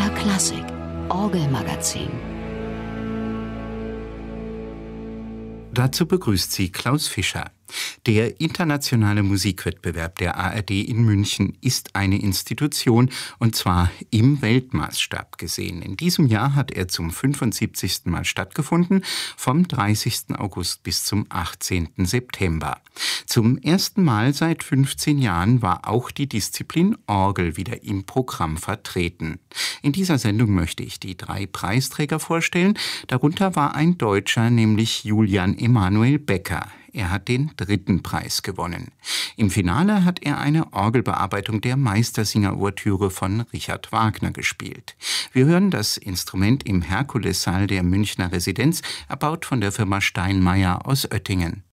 BR Klassik Orgelmagazin. Dazu begrüßt sie Klaus Fischer. Der internationale Musikwettbewerb der ARD in München ist eine Institution, und zwar im Weltmaßstab gesehen. In diesem Jahr hat er zum 75. Mal stattgefunden, vom 30. August bis zum 18. September. Zum ersten Mal seit 15 Jahren war auch die Disziplin Orgel wieder im Programm vertreten. In dieser Sendung möchte ich die 3 Preisträger vorstellen. Darunter war ein Deutscher, nämlich Julian Emanuel Becker. Er hat den 3. Preis gewonnen. Im Finale hat er eine Orgelbearbeitung der Meistersinger-Ouvertüre von Richard Wagner gespielt. Wir hören das Instrument im Herkulessaal der Münchner Residenz, erbaut von der Firma Steinmeier aus Oettingen.